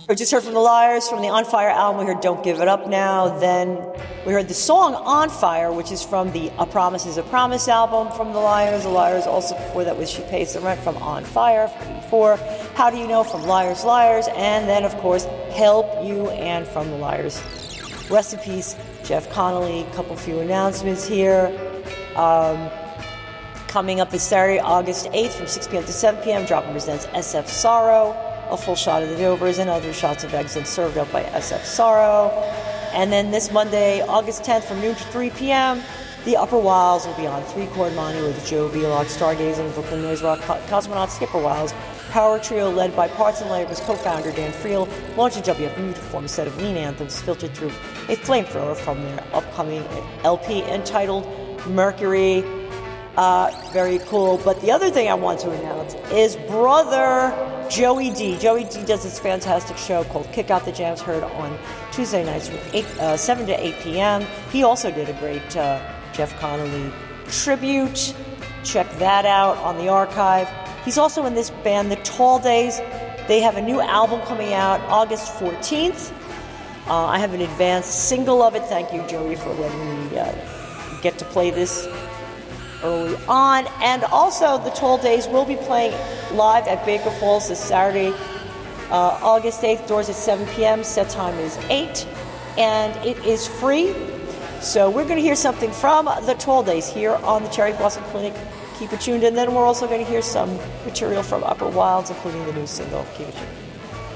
We just heard from the Liars from the On Fire album. We heard Don't Give It Up Now. Then we heard the song On Fire, which is from the A Promise Is a Promise album from the Liars. The Liars also before that was She Pays the Rent from On Fire from 84. How Do You Know from Liars, Liars. And then, of course, Help You and from the Liars. Rest in peace, Jeff Connolly. A few announcements here. Coming up this Saturday, August 8th from 6 p.m. to 7 p.m. Dropping presents SF Sorrow. A full shot of the Dovers and other shots of excellence served up by SF Sorrow. And then this Monday, August 10th from noon to 3 p.m., the Upper Wilds will be on 3-chord Monty with Joe Vlock, Stargazing, Brooklyn Noise Rock, cosmonaut Skipper Wilds, power trio led by Parts and Labor's co-founder Dan Friel, launching WFMU to perform a set of lean anthems filtered through a flamethrower from their upcoming LP entitled Mercury. Very cool. But the other thing I want to announce is brother Joey D. Joey D does this fantastic show called Kick Out the Jams, heard on Tuesday nights from 7 to 8 p.m. He also did a great Jeff Connolly tribute. Check that out on the archive. He's also in this band, The Tall Days. They have a new album coming out August 14th. I have an advanced single of it. Thank you, Joey, for letting me get to play this early on. And also, The Tall Days will be playing live at Baker Falls this Saturday, August 8th. Doors at 7 p.m. Set time is 8. And it is free. So we're going to hear something from The Tall Days here on the Cherry Blossom Clinic. Keep it tuned. And then we're also going to hear some material from Upper Wilds, including the new single. Keep it tuned.